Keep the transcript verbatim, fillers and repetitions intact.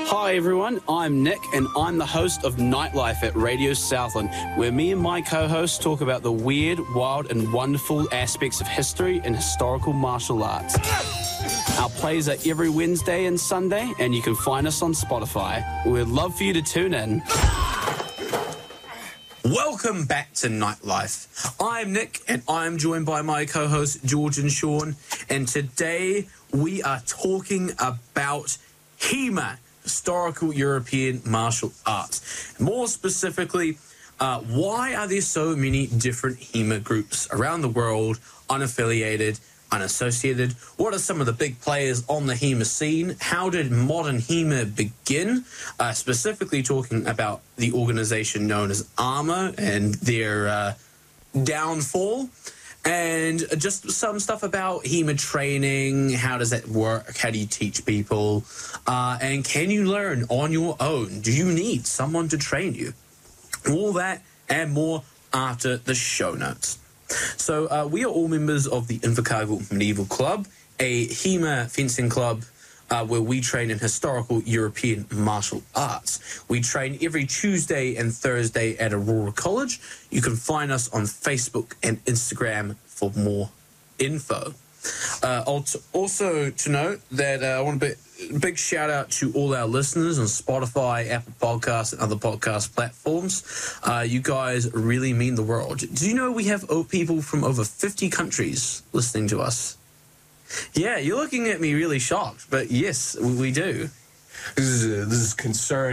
Hi everyone, I'm Nick and I'm the host of Nightlife at Radio Southland, where me and my co-hosts talk about the weird, wild and wonderful aspects of history and historical martial arts. Our plays are every Wednesday and Sunday, and you can find us on Spotify. We'd love for you to tune in. Welcome back to Nightlife. I'm Nick and I'm joined by my co-hosts George and Sean, and today we are talking about HEMA, Historical European Martial Arts. More specifically, uh, why are there so many different HEMA groups around the world, unaffiliated, unassociated? What are some of the big players on the HEMA scene? How did modern HEMA begin? Uh, specifically talking about the organization known as ARMA and their uh, downfall. And just some stuff about HEMA training. How does that work? How do you teach people? Uh, and can you learn on your own? Do you need someone to train you? All that and more after the show notes. So uh, we are all members of the Invercargill Medieval Club, a HEMA fencing club uh, where we train in historical European martial arts. We train every Tuesday and Thursday at Aurora College. You can find us on Facebook and Instagram for more info. Uh, also to note that uh, I want a big, big shout out to all our listeners on Spotify, Apple Podcasts, and other podcast platforms. Uh, you guys really mean the world. Do you know we have people from over fifty countries listening to us? Yeah, you're looking at me really shocked, but yes, we, we do. This is, uh, this is concern.